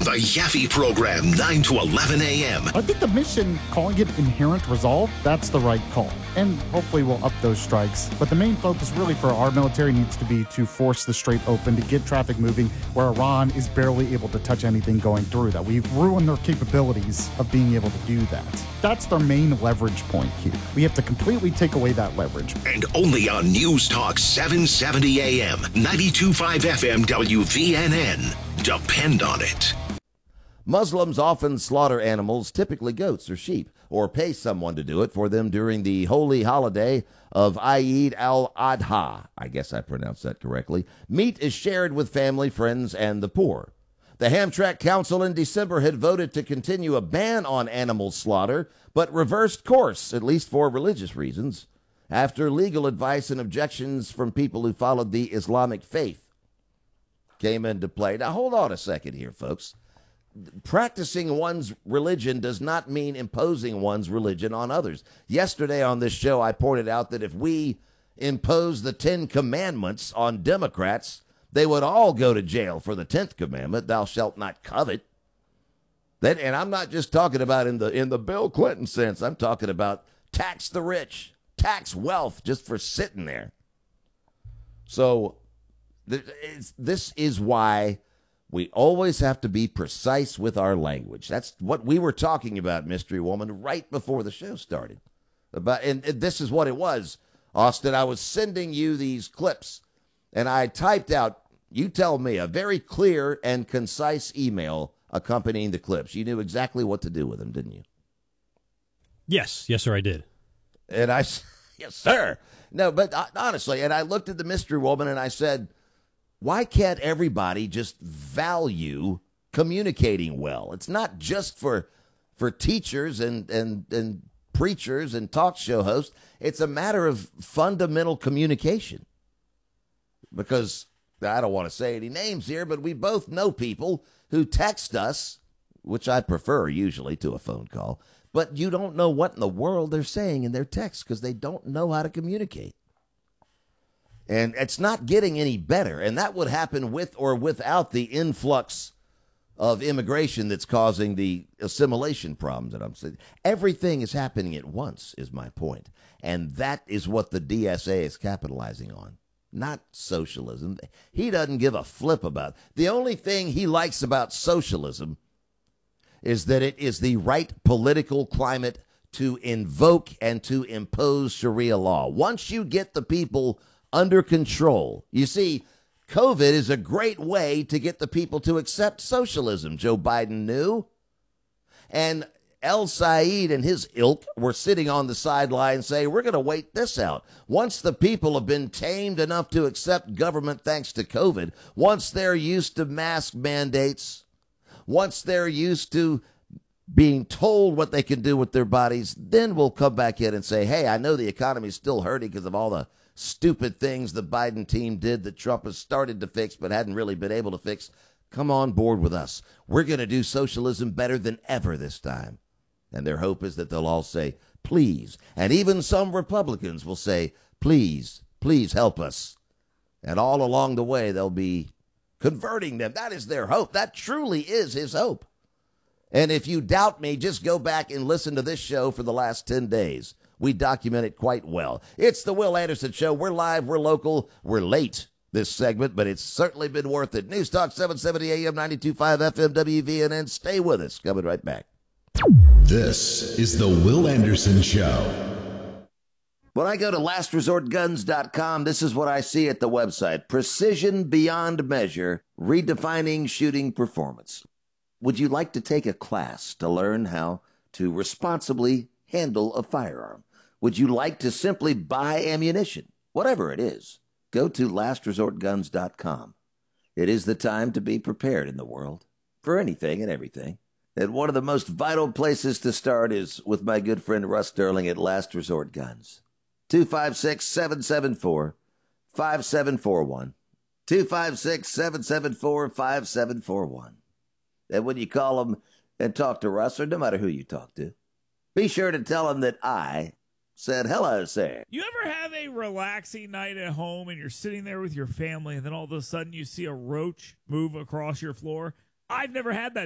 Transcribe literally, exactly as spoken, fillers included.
The Yaffe Program, nine to eleven a.m. I think the mission, calling it Inherent Resolve, that's the right call. And hopefully we'll up those strikes. But the main focus really for our military needs to be to force the Strait open, to get traffic moving, where Iran is barely able to touch anything going through that. We've ruined their capabilities of being able to do that. That's their main leverage point here. We have to completely take away that leverage. And only on News Talk seven seventy a.m., ninety-two point five F M W V N N. Depend on it. Muslims often slaughter animals, typically goats or sheep, or pay someone to do it for them during the holy holiday of Eid al-Adha. I guess I pronounced that correctly. Meat is shared with family, friends, and the poor. The Hamtramck Council in December had voted to continue a ban on animal slaughter, but reversed course, at least for religious reasons, after legal advice and objections from people who followed the Islamic faith came into play. Now, hold on a second here, folks. Practicing one's religion does not mean imposing one's religion on others. Yesterday on this show, I pointed out that if we impose the Ten Commandments on Democrats, they would all go to jail for the tenth commandment, thou shalt not covet. That, and I'm not just talking about in the in the Bill Clinton sense. I'm talking about tax the rich, tax wealth just for sitting there. So this is why we always have to be precise with our language. That's what we were talking about, Mystery Woman, right before the show started. About, and, and this is what it was, Austin. I was sending you these clips, and I typed out, you tell me, a very clear and concise email accompanying the clips. You knew exactly what to do with them, didn't you? Yes. Yes, sir, I did. And I, yes, sir. No, but honestly, and I looked at the Mystery Woman, and I said, why can't everybody just value communicating well? It's not just for for teachers and, and, and preachers and talk show hosts. It's a matter of fundamental communication. Because I don't want to say any names here, but we both know people who text us, which I prefer usually to a phone call, but you don't know what in the world they're saying in their text because they don't know how to communicate. And it's not getting any better. And that would happen with or without the influx of immigration that's causing the assimilation problems that I'm saying. Everything is happening at once, is my point. And that is what the D S A is capitalizing on, not socialism. He doesn't give a flip about it. The only thing he likes about socialism is that it is the right political climate to invoke and to impose Sharia law. Once you get the people under control. You see, COVID is a great way to get the people to accept socialism, Joe Biden knew. And El Said and his ilk were sitting on the sideline saying, we're going to wait this out. Once the people have been tamed enough to accept government thanks to COVID, once they're used to mask mandates, once they're used to being told what they can do with their bodies, then we'll come back in and say, hey, I know the economy is still hurting because of all the stupid things the Biden team did that Trump has started to fix but hadn't really been able to fix. Come on board with us. We're going to do socialism better than ever this time. And their hope is that they'll all say, please. And even some Republicans will say, please, please help us. And all along the way, they'll be converting them. That is their hope. That truly is his hope. And if you doubt me, just go back and listen to this show for the last ten days. We document it quite well. It's the Will Anderson Show. We're live, we're local, we're late this segment, but it's certainly been worth it. News Talk seven seventy A M, ninety-two point five F M W V N N. Stay with us. Coming right back. This is the Will Anderson Show. When I go to last resort guns dot com, this is what I see at the website. Precision beyond measure, redefining shooting performance. Would you like to take a class to learn how to responsibly handle a firearm? Would you like to simply buy ammunition? Whatever it is, go to last resort guns dot com. It is the time to be prepared in the world for anything and everything. And one of the most vital places to start is with my good friend Russ Sterling at Last Resort Guns. two five six, seven seven four, five seven four one. two five six, seven seven four, five seven four one. And when you call him and talk to Russ, or no matter who you talk to, be sure to tell him that I said hello, sir. You ever have a relaxing night at home and you're sitting there with your family and then all of a sudden you see a roach move across your floor? I've never had that